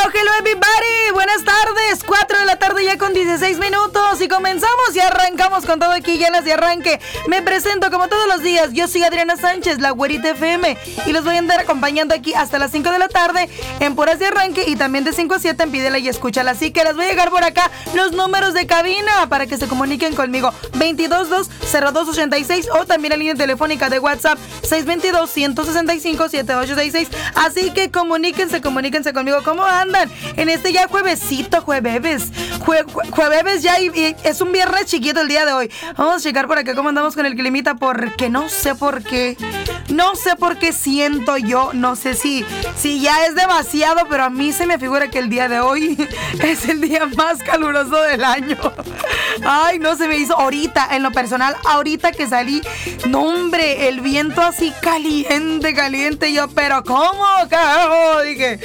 hello everybody, buenas tardes, 4 de la tarde ya con 16 minutos y comenzamos y arrancamos con todo aquí, llenas de arranque. Me presento como todos los días, yo soy Adriana Sánchez, la Güerita FM, y los voy a andar acompañando aquí hasta las 5 de la tarde en Puras de Arranque y también de 5 a 7 en Pídela y Escúchala. Así que les voy a llegar por acá los números de cabina para que se comuniquen conmigo, 222-0286 o también la línea telefónica de WhatsApp 622-165-7866. Así que comuníquense conmigo. ¿Cómo andan? En este ya juevesito, jueves ya y es un viernes chiquito el día de hoy. Vamos a checar por acá cómo andamos con el climita porque no sé por qué siento yo, no sé si ya es demasiado, pero a mí se me figura que el día de hoy es el día más caluroso del año. Ay, no, se me hizo ahorita, en lo personal, ahorita que salí, no hombre, el viento así caliente, yo, pero ¿cómo? ¿Qué hago? Dije,